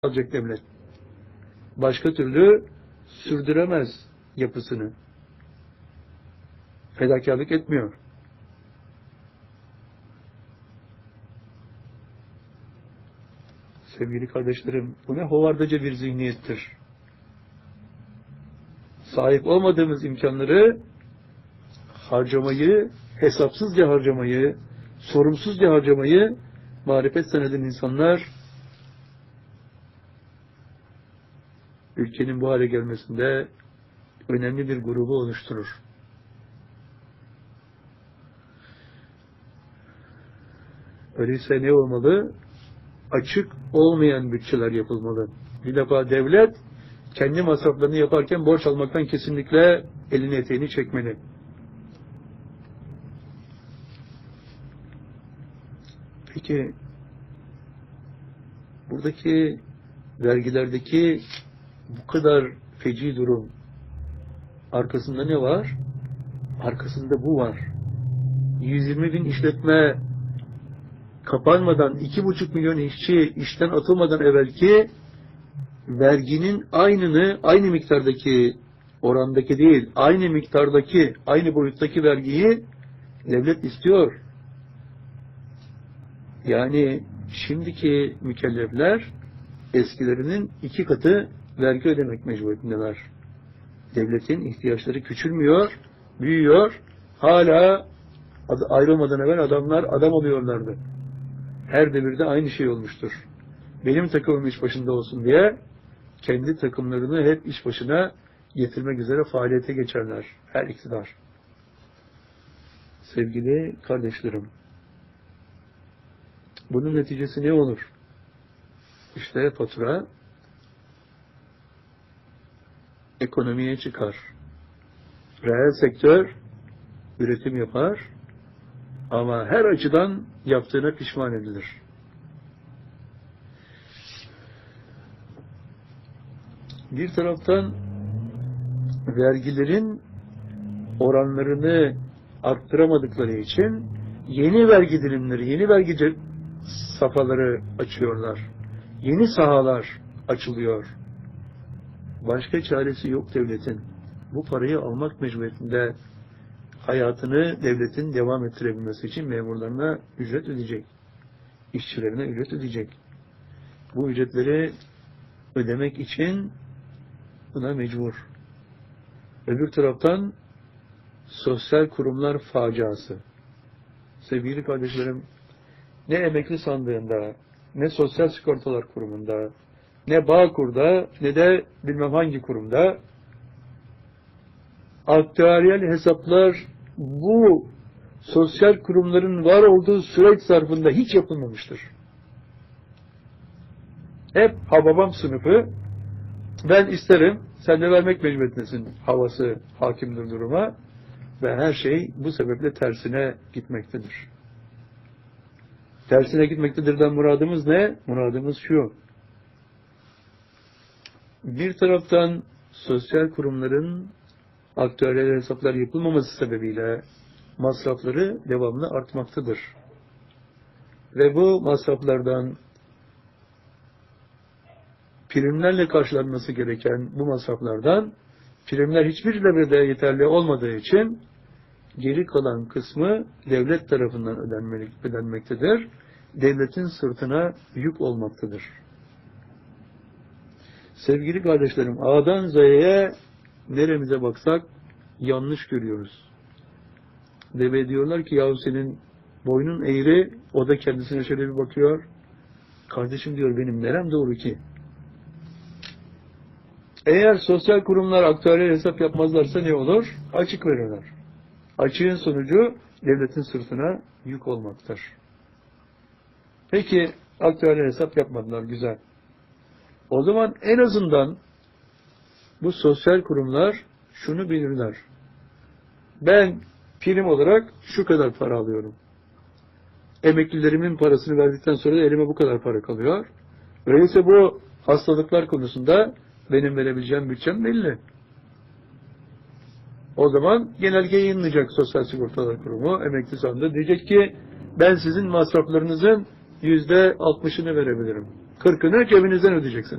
alacak devlet. Başka türlü sürdüremez yapısını. Fedakarlık etmiyor. Sevgili kardeşlerim, bu ne hovardaca bir zihniyettir. Sahip olmadığımız imkanları harcamayı, hesapsızca harcamayı, sorumsuzca harcamayı marifet zanneden insanlar ülkenin bu hale gelmesinde önemli bir grubu oluşturur. Öyleyse ne olmalı? Açık olmayan bütçeler yapılmalı. Bir defa devlet kendi masraflarını yaparken borç almaktan kesinlikle elini eteğini çekmeli. Peki buradaki vergilerdeki bu kadar feci durum arkasında ne var? Arkasında bu var. 120 bin işletme kapanmadan 2,5 milyon işçi işten atılmadan evvelki verginin aynı miktardaki orandaki değil, aynı miktardaki, aynı boyuttaki vergiyi devlet istiyor. Yani şimdiki mükellefler eskilerinin 2 katı vergi ödemek mecburiyetindeler. Devletin ihtiyaçları küçülmüyor, büyüyor. Hala ayrılmadan evvel adamlar adam oluyorlardı. Her devirde aynı şey olmuştur. Benim takımım iş başında olsun diye kendi takımlarını hep iş başına getirmek üzere faaliyete geçerler. Her iktidar. Sevgili kardeşlerim, bunun neticesi ne olur? İşte fatura ekonomiye çıkar. Reel sektör üretim yapar ama her açıdan yaptığına pişman edilir. Bir taraftan vergilerin oranlarını arttıramadıkları için yeni vergi dilimleri, yeni vergi safhaları açıyorlar. Yeni sahalar açılıyor. Başka çaresi yok devletin. Bu parayı almak mecburiyetinde hayatını devletin devam ettirebilmesi için memurlarına ücret ödeyecek. İşçilerine ücret ödeyecek. Bu ücretleri ödemek için buna mecbur. Öbür taraftan sosyal kurumlar faciası. Sevgili kardeşlerim, ne emekli sandığında, ne sosyal sigortalar kurumunda, ne Bağkur'da, ne de bilmem hangi kurumda aktüeryel hesaplar bu sosyal kurumların var olduğu süreç zarfında hiç yapılmamıştır. Hep hababam sınıfı, ben isterim, sen de vermek mecburiyetindesin havası hakimdir duruma ve her şey bu sebeple tersine gitmektedir. Tersine gitmektedirden muradımız ne? Muradımız şu. Bir taraftan sosyal kurumların aktüeryel hesaplar yapılmaması sebebiyle masrafları devamlı artmaktadır. Ve bu masraflardan primlerle karşılanması gereken bu masraflardan primler hiçbir devrede yeterli olmadığı için geri kalan kısmı devlet tarafından ödenmektedir. Devletin sırtına yük olmaktadır. Sevgili kardeşlerim, A'dan Z'ye neremize baksak yanlış görüyoruz. Deve diyorlar ki yahu senin boynun eğri, o da kendisine şöyle bir bakıyor. Kardeşim diyor benim nerem doğru ki? Eğer sosyal kurumlar aktüeryel hesap yapmazlarsa ne olur? Açık verirler. Açığın sonucu devletin sırtına yük olmaktır. Peki aktüeryel hesap yapmadılar, güzel. O zaman en azından bu sosyal kurumlar şunu bilirler. Ben prim olarak şu kadar para alıyorum. Emeklilerimin parasını verdikten sonra da elime bu kadar para kalıyor. Öyleyse bu hastalıklar konusunda benim verebileceğim bütçem belli. O zaman genelge yayınlayacak Sosyal Sigortalar Kurumu, emekli sandığı. Diyecek ki ben sizin masraflarınızın %60'ını verebilirim. 40'ını cebinizden ödeyeceksiniz.